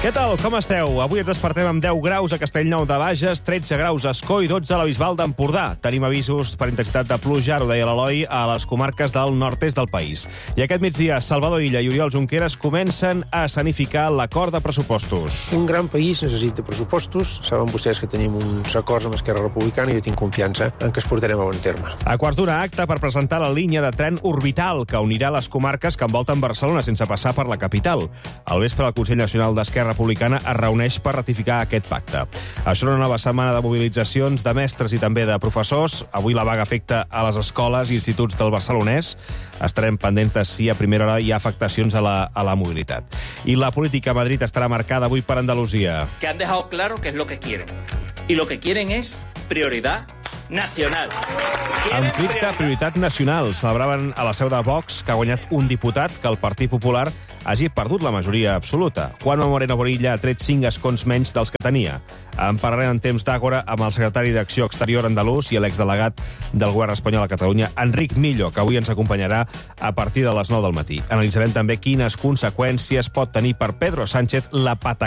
Què tal, com esteu? Avui ens despertem amb 10 graus a Castellnou de Bages, 13 graus a Escó i 12 a la Bisbal d'Empordà. Tenim avisos per intensitat de pluja, ara ho deia l'Eloi, a les comarques del nord-est del país. I aquest migdia, Salvador Illa i Oriol Junqueras comencen a escenificar l'acord de pressupostos. Un gran país necessita pressupostos. Saben vostès que tenim uns acords amb Esquerra Republicana i jo tinc confiança en que es portarem a bon terme. A quarts d'hora, acte per presentar la línia de tren orbital que unirà les comarques que envolten Barcelona sense passar per la capital. Al vespre, el Consell Nacional d'Esquerra Republicana es reuneix per ratificar aquest pacte. Això és una nova setmana de mobilitzacions de mestres i també de professors. Avui la vaga afecta a les escoles i instituts del Barcelonès. Estarem pendents de si a primera hora hi ha afectacions a la mobilitat. I la política a Madrid estarà marcada avui per Andalusia. Que han dejado claro qué es lo que quieren. Y lo que quieren es prioridad nacional. Amb crits de prioritat nacional celebraven a la seu de Vox que ha guanyat un diputat que el Partit Popular hagi perdut la majoria absoluta. Juanma Moreno Bonilla ha tret 5 escons menys dels que tenia. En parlarem en temps d'àgora amb el secretari d'Acció Exterior andalús i l'exdelegat del govern espanyol a Catalunya, Enric Millo, que avui ens acompanyarà a partir de les 9 del matí. Analitzarem també quines conseqüències pot tenir per Pedro Sánchez la patacada